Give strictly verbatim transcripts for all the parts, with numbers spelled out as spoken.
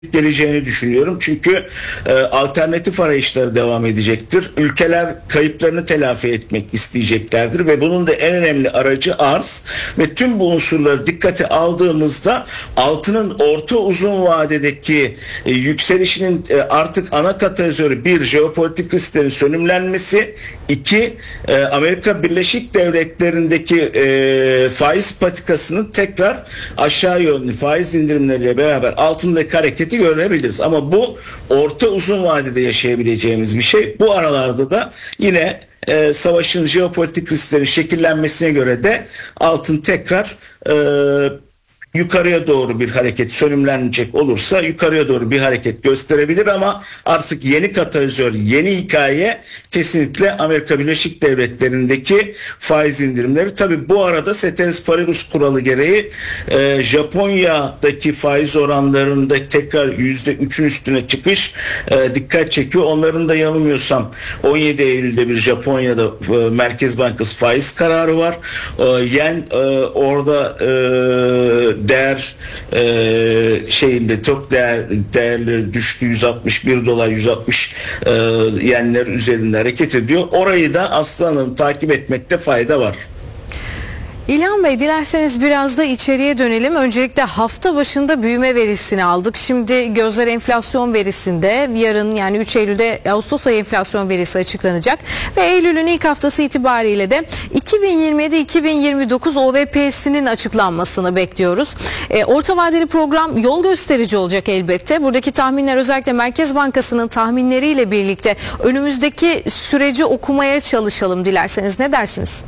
geleceğini düşünüyorum. Çünkü e, alternatif arayışları devam edecektir. Ülkeler kayıplarını telafi etmek isteyeceklerdir ve bunun da en önemli aracı arz ve tüm bu unsurları dikkate aldığımızda altının orta uzun vadedeki e, yükselişinin e, artık ana katalizörü bir, jeopolitik risklerin sönümlenmesi, iki, e, Amerika Birleşik Devletleri'ndeki e, faiz patikasının tekrar aşağı yönlü faiz indirimleriyle beraber altındaki hareketi görebiliriz. Ama bu orta uzun vadede yaşayabileceğimiz bir şey. Bu aralarda da yine e, savaşın jeopolitik risklerin şekillenmesine göre de altın tekrar e, yukarıya doğru bir hareket sönümlenecek olursa yukarıya doğru bir hareket gösterebilir ama artık yeni katalizör, yeni hikaye kesinlikle Amerika Birleşik Devletleri'ndeki faiz indirimleri. Tabi bu arada ceteris paribus kuralı gereği e, Japonya'daki faiz oranlarında tekrar yüzde üçün üstüne çıkış e, dikkat çekiyor. Onların da yanılmıyorsam on yedi Eylül'de bir Japonya'da e, Merkez Bankası faiz kararı var. E, yen e, orada e, değer e, şeyinde çok değer değerleri düştü, yüz altmış bir dolar yüz altmış e, yenler üzerinde hareket ediyor. Orayı da aslanın takip etmekte fayda var. İlhan Bey, dilerseniz biraz da içeriye dönelim. Öncelikle hafta başında büyüme verisini aldık. Şimdi gözler enflasyon verisinde. Yarın yani üç Eylül'de Ağustos ayı enflasyon verisi açıklanacak. Ve Eylül'ün ilk haftası itibariyle de iki bin yirmi yedi iki bin yirmi dokuz O V P'sinin açıklanmasını bekliyoruz. E, orta vadeli program yol gösterici olacak elbette. Buradaki tahminler özellikle Merkez Bankası'nın tahminleriyle birlikte önümüzdeki süreci okumaya çalışalım dilerseniz. Ne dersiniz?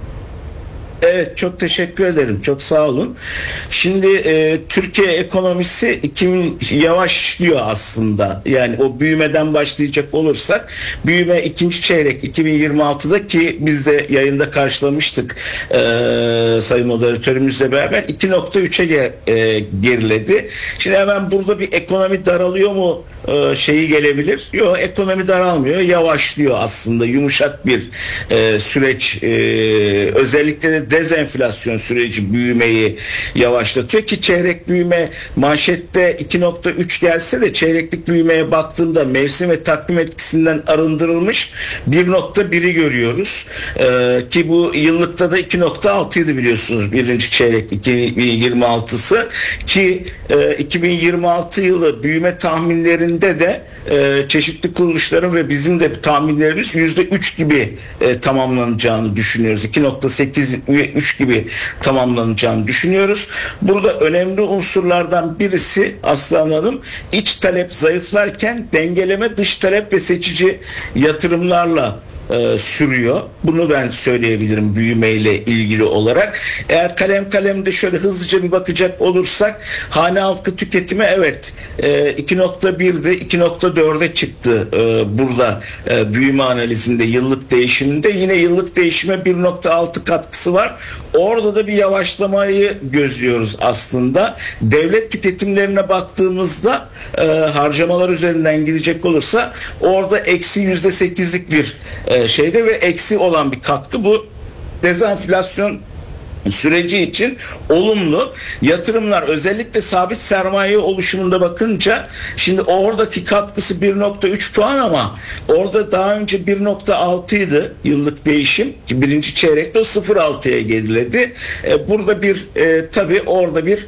Evet, çok teşekkür ederim. Çok sağ olun. Şimdi e, Türkiye ekonomisi iki bin yavaşlıyor aslında. Yani o büyümeden başlayacak olursak büyüme ikinci çeyrek iki bin yirmi altıda ki biz de yayında karşılamıştık e, sayın moderatörümüzle beraber iki nokta üçe e, geriledi. Şimdi hemen burada bir ekonomi daralıyor mu e, şeyi gelebilir. Yok, ekonomi daralmıyor. Yavaşlıyor aslında. Yumuşak bir e, süreç. E, özellikle de dezenflasyon süreci büyümeyi yavaşlatıyor ki çeyrek büyüme manşette iki nokta üç gelse de çeyreklik büyümeye baktığımda mevsim ve takvim etkisinden arındırılmış bir nokta biri görüyoruz. Ee, ki bu yıllıkta da iki nokta altıydı biliyorsunuz birinci çeyrek iki bin yirmi altısı ki e, iki bin yirmi altı yılı büyüme tahminlerinde de e, çeşitli kuruluşların ve bizim de tahminlerimiz yüzde üç gibi e, tamamlanacağını düşünüyoruz. iki nokta sekiz üç gibi tamamlanacağını düşünüyoruz. Burada önemli unsurlardan birisi Aslan Hanım, iç talep zayıflarken dengeleme dış talep ve seçici yatırımlarla e, sürüyor. Bunu ben söyleyebilirim büyümeyle ilgili olarak. Eğer kalem kalem de şöyle hızlıca bir bakacak olursak hane halkı tüketimi evet e, iki nokta birde iki nokta dörde çıktı e, burada e, büyüme analizinde yıllık değişiminde. Yine yıllık değişime bir nokta altı katkısı var. Orada da bir yavaşlamayı gözlüyoruz aslında. Devlet tüketimlerine baktığımızda e, harcamalar üzerinden gidecek olursa orada eksi yüzde sekizlik bir e, şeyde ve eksi olan bir katkı bu. Dezenflasyon süreci için olumlu. Yatırımlar özellikle sabit sermaye oluşumunda bakınca şimdi oradaki katkısı bir nokta üç puan ama orada daha önce bir nokta altı idi yıllık değişim. Birinci çeyrekte o sıfır nokta altıya geriledi. E, burada bir e, tabii orada bir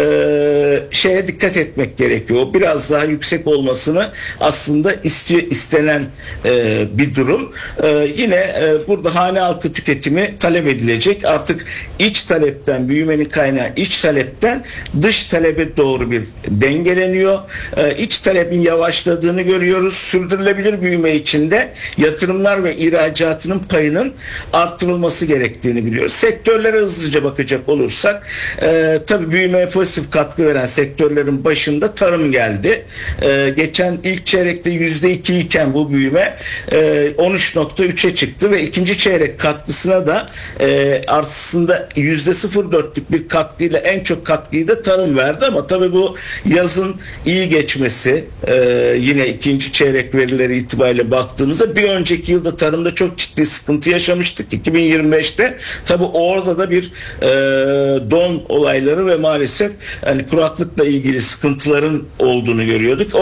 e, şeye dikkat etmek gerekiyor. Biraz daha yüksek olmasını aslında istiyor, istenen e, bir durum. E, yine e, burada hane halkı tüketimi talep edilecek. Artık İç talepten, büyümenin kaynağı iç talepten dış talebe doğru bir dengeleniyor. Ee, iç talebin yavaşladığını görüyoruz. Sürdürülebilir büyüme içinde yatırımlar ve ihracatının payının arttırılması gerektiğini biliyoruz. Sektörlere hızlıca bakacak olursak e, tabii büyümeye pozitif katkı veren sektörlerin başında tarım geldi. E, geçen ilk çeyrekte yüzde iki iken bu büyüme e, on üç nokta üçe çıktı ve ikinci çeyrek katkısına da e, artısında yüzde sıfır virgül dörtlük bir katkıyla en çok katkıyı da tarım verdi ama tabii bu yazın iyi geçmesi, e, yine ikinci çeyrek verileri itibariyle baktığımızda bir önceki yılda tarımda çok ciddi sıkıntı yaşamıştık. iki bin yirmi beşte tabii orada da bir e, don olayları ve maalesef hani kuraklıkla ilgili sıkıntıların olduğunu görüyorduk.